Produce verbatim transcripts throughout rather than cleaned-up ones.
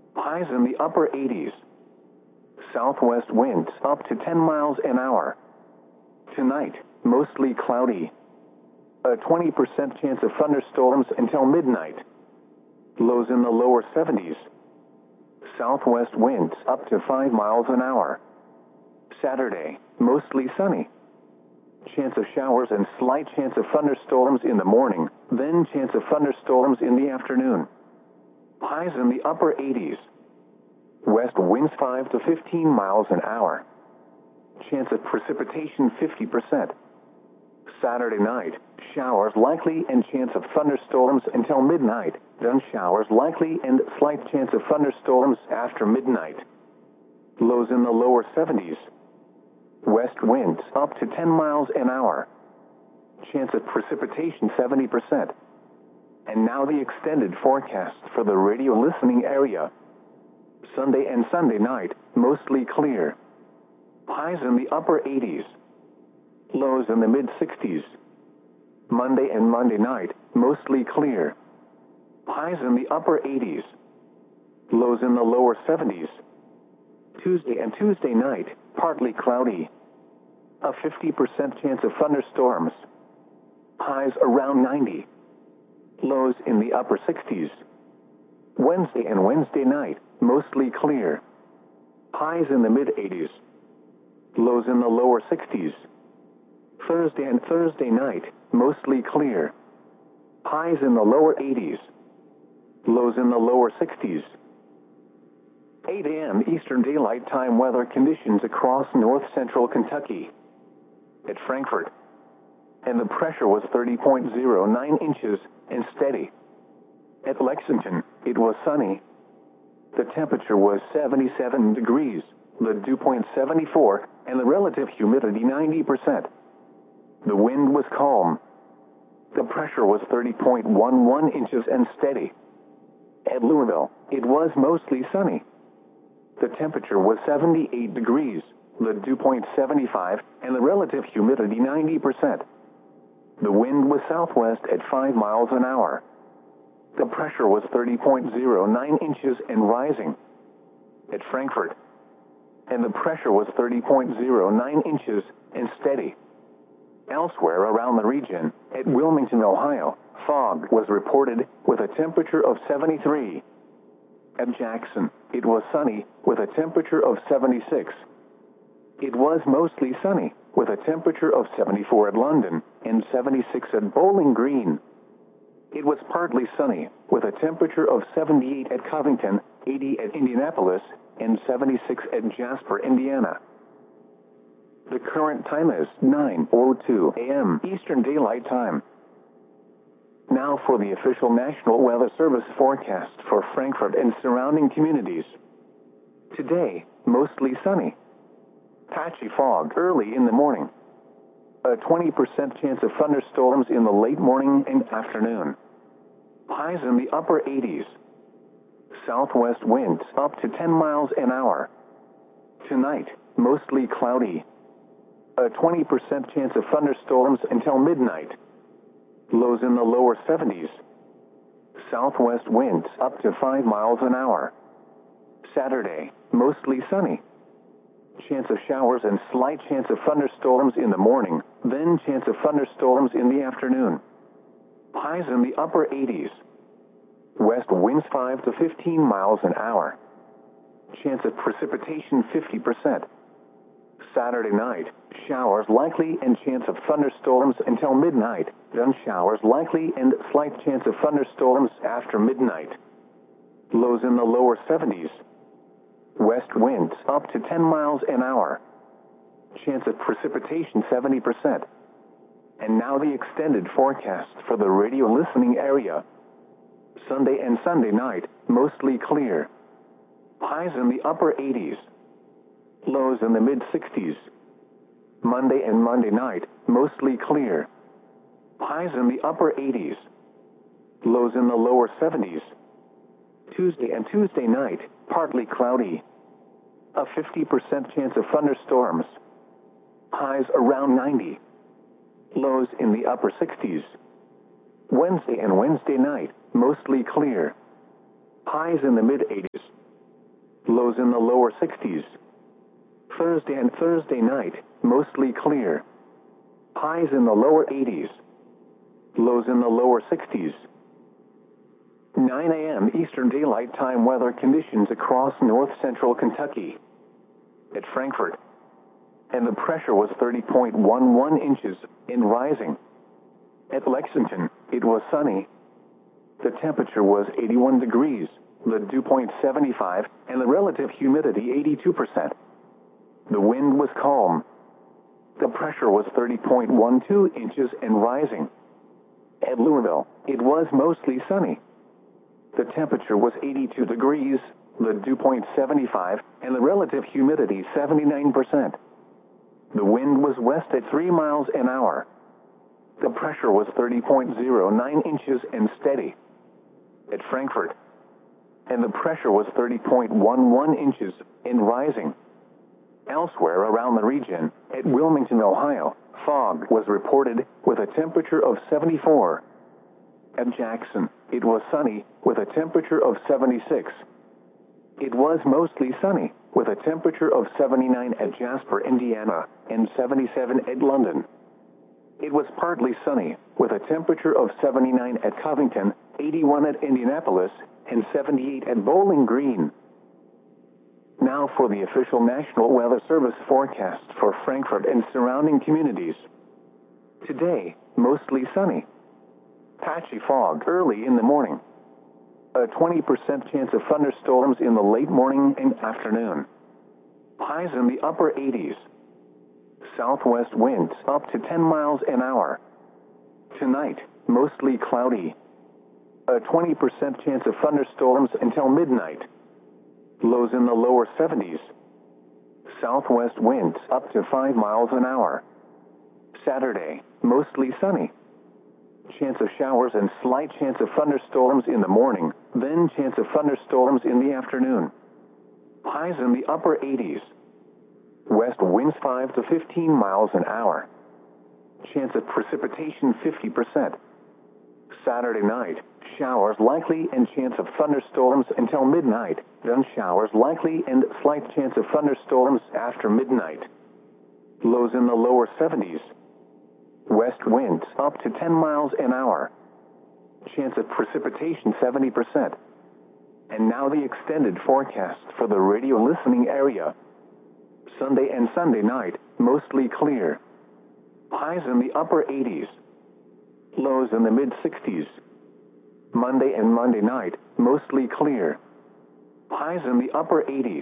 Highs in the upper eighties. Southwest winds up to ten miles an hour. Tonight, mostly cloudy. A twenty percent chance of thunderstorms until midnight. Lows in the lower seventies. Southwest winds up to five miles an hour. Saturday, mostly sunny. Chance of showers and slight chance of thunderstorms in the morning, then chance of thunderstorms in the afternoon. Highs in the upper eighties. West winds five to fifteen miles an hour. Chance of precipitation fifty percent. Saturday night, showers likely and chance of thunderstorms until midnight, then showers likely and slight chance of thunderstorms after midnight. Lows in the lower seventies. West winds up to ten miles an hour. Chance of precipitation seventy percent. And now the extended forecast for the radio listening area. Sunday and Sunday night, mostly clear. Highs in the upper eighties. Lows in the mid-sixties. Monday and Monday night, mostly clear. Highs in the upper eighties. Lows in the lower seventies. Tuesday and Tuesday night, partly cloudy. A fifty percent chance of thunderstorms. Highs around ninety. Lows in the upper sixties. Wednesday and Wednesday night, mostly clear. Highs in the mid-eighties. Lows in the lower sixties. Thursday and Thursday night, mostly clear. Highs in the lower eighties. Lows in the lower sixties. eight a m Eastern Daylight Time weather conditions across north-central Kentucky. At Frankfort. And the pressure was thirty point zero nine inches and steady. At Lexington, it was sunny. The temperature was seventy-seven degrees, the dew point seventy-four, and the relative humidity ninety percent. The wind was calm. The pressure was thirty point one one inches and steady. At Louisville, it was mostly sunny. The temperature was seventy-eight degrees, the dew point seventy-five, and the relative humidity ninety percent. The wind was southwest at five miles an hour. The pressure was thirty point zero nine inches and rising. At Frankfort. And the pressure was thirty point zero nine inches and steady. Elsewhere around the region, at Wilmington, Ohio, fog was reported with a temperature of seventy-three. At Jackson, it was sunny with a temperature of seventy-six. It was mostly sunny with a temperature of seventy-four at London and seventy-six at Bowling Green. It was partly sunny with a temperature of seventy-eight at Covington, eighty at Indianapolis, and seventy-six at Jasper, Indiana. The current time is nine oh two a m Eastern Daylight Time. Now for the official National Weather Service forecast for Frankfort and surrounding communities. Today, mostly sunny. Patchy fog early in the morning. A twenty percent chance of thunderstorms in the late morning and afternoon. Highs in the upper eighties. Southwest winds up to ten miles an hour. Tonight, mostly cloudy. A twenty percent chance of thunderstorms until midnight. Lows in the lower seventies. Southwest winds up to five miles an hour. Saturday, mostly sunny. Chance of showers and slight chance of thunderstorms in the morning, then chance of thunderstorms in the afternoon. Highs in the upper eighties. West winds five to fifteen miles an hour. Chance of precipitation fifty percent. Saturday night, showers likely and chance of thunderstorms until midnight, then showers likely and slight chance of thunderstorms after midnight. Lows in the lower seventies. West winds up to ten miles an hour. Chance of precipitation seventy percent. And now the extended forecast for the radio listening area. Sunday and Sunday night, mostly clear. Highs in the upper eighties. Lows in the mid-sixties. Monday and Monday night, mostly clear. Highs in the upper eighties. Lows in the lower seventies. Tuesday and Tuesday night, partly cloudy. A fifty percent chance of thunderstorms. Highs around ninety. Lows in the upper sixties. Wednesday and Wednesday night, mostly clear. Highs in the mid-eighties. lows in the lower sixties. Thursday and Thursday night, mostly clear. Highs in the lower eighties. Lows in the lower sixties. nine a m Eastern Daylight Time weather conditions across north central Kentucky. At Frankfort. And the pressure was thirty point one one inches and rising. At Lexington, it was sunny. The temperature was eighty-one degrees, the dew point seventy-five, and the relative humidity eighty-two percent. The wind was calm. The pressure was thirty point one two inches and rising. At Louisville, it was mostly sunny. The temperature was eighty-two degrees, the dew point seventy-five, and the relative humidity seventy-nine percent. The wind was west at three miles an hour. The pressure was thirty point zero nine inches and steady. At Frankfort. And the pressure was thirty point one one inches and rising. Elsewhere around the region, at Wilmington, Ohio, fog was reported with a temperature of seventy-four. At Jackson, it was sunny with a temperature of seventy-six. It was mostly sunny with a temperature of seventy-nine at Jasper, Indiana, and seventy-seven at London. It was partly sunny with a temperature of seventy-nine at Covington, eighty-one at Indianapolis, and seventy-eight at Bowling Green. Now for the official National Weather Service forecast for Frankfort and surrounding communities. Today, mostly sunny. Patchy fog early in the morning. A twenty percent chance of thunderstorms in the late morning and afternoon. Highs in the upper eighties. Southwest winds up to ten miles an hour. Tonight, mostly cloudy. A twenty percent chance of thunderstorms until midnight. Lows in the lower seventies. Southwest winds up to five miles an hour. Saturday, mostly sunny. Chance of showers and slight chance of thunderstorms in the morning, then chance of thunderstorms in the afternoon. Highs in the upper eighties. West winds five to fifteen miles an hour. Chance of precipitation fifty percent. Saturday night, showers likely and chance of thunderstorms until midnight, then showers likely and slight chance of thunderstorms after midnight. Lows in the lower seventies. West winds up to ten miles an hour. Chance of precipitation seventy percent. And now the extended forecast for the radio listening area. Sunday and Sunday night, mostly clear. Highs in the upper eighties. Lows in the mid sixties. Monday and Monday night, mostly clear. Highs in the upper eighties.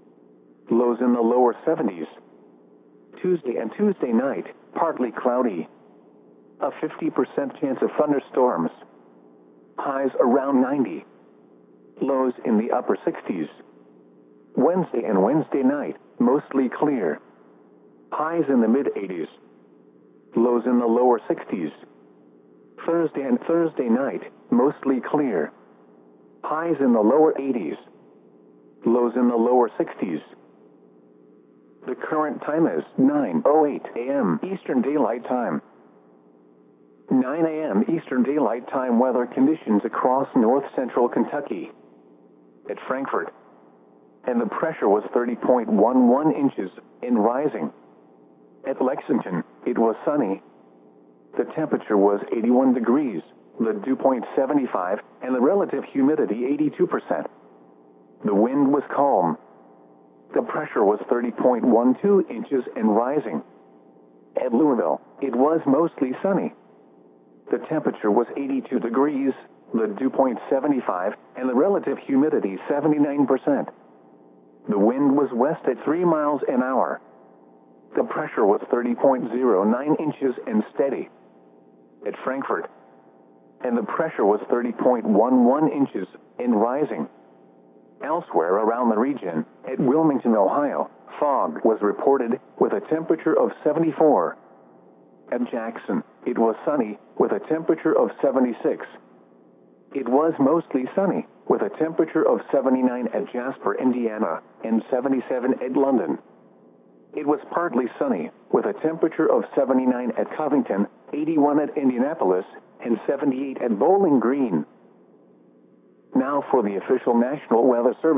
Lows in the lower seventies. Tuesday and Tuesday night, partly cloudy. A fifty percent chance of thunderstorms. Highs around ninety. Lows in the upper sixties. Wednesday and Wednesday night, mostly clear. Highs in the mid eighties. Lows in the lower sixties. Thursday and Thursday night, mostly clear. Highs in the lower eighties. Lows in the lower sixties. The current time is nine oh eight a m Eastern Daylight Time. nine a m Eastern Daylight Time weather conditions across north central Kentucky. At Frankfort. And the pressure was thirty point one one inches and rising. At Lexington, it was sunny. The temperature was eighty-one degrees, the dew point seventy-five, and the relative humidity eighty-two percent. The wind was calm. The pressure was thirty point one two inches and rising. At Louisville, it was mostly sunny. The temperature was eighty-two degrees, the dew point seventy-five, and the relative humidity seventy-nine percent. The wind was west at three miles an hour. The pressure was thirty point zero nine inches and steady. At Frankfort. And the pressure was thirty point one one inches and rising. Elsewhere around the region, at Wilmington, Ohio, fog was reported with a temperature of seventy-four. At Jackson, it was sunny with a temperature of seventy-six. It was mostly sunny with a temperature of seventy-nine at Jasper, Indiana, and seventy-seven at London. It was partly sunny with a temperature of seventy-nine at Covington, eighty-one at Indianapolis, and seventy-eight at Bowling Green. Now for the official National Weather Service.